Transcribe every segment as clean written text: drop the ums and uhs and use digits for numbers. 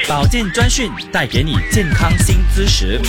保健专讯带给你健康新知识。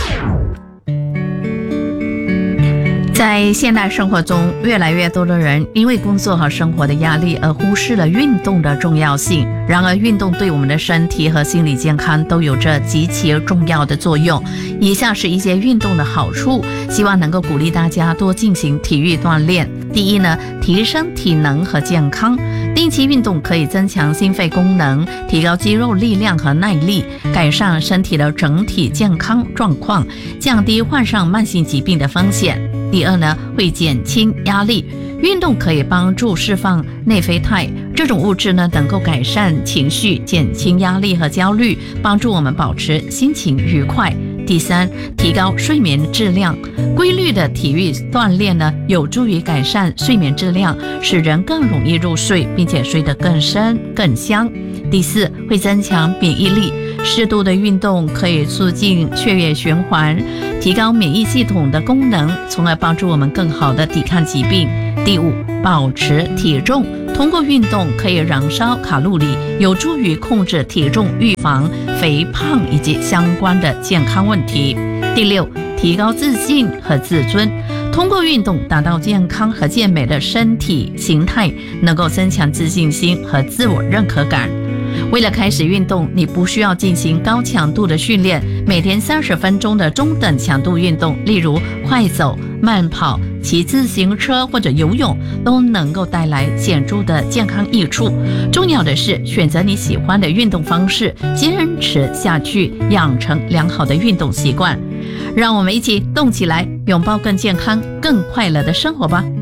在现代生活中，越来越多的人因为工作和生活的压力而忽视了运动的重要性。然而，运动对我们的身体和心理健康都有着极其重要的作用。以下是一些运动的好处，希望能够鼓励大家多进行体育锻炼。第一呢，提升体能和健康。定期运动可以增强心肺功能，提高肌肉力量和耐力，改善身体的整体健康状况，降低患上慢性疾病的风险。第二呢，会减轻压力。运动可以帮助释放内啡肽，这种物质呢能够改善情绪，减轻压力和焦虑，帮助我们保持心情愉快。第三，提高睡眠质量。规律的体育锻炼呢，有助于改善睡眠质量，使人更容易入睡，并且睡得更深更香。第四，会增强免疫力。适度的运动可以促进血液循环，提高免疫系统的功能，从而帮助我们更好地抵抗疾病。第五，保持体重。通过运动可以燃烧卡路里，有助于控制体重，预防肥胖以及相关的健康问题。第六，提高自信和自尊。通过运动达到健康和健美的身体形态，能够增强自信心和自我认可感。为了开始运动，你不需要进行高强度的训练，每天30分钟的中等强度运动，例如快走、慢跑、骑自行车或者游泳，都能够带来显著的健康益处。重要的是选择你喜欢的运动方式，坚持下去，养成良好的运动习惯。让我们一起动起来，拥抱更健康、更快乐的生活吧。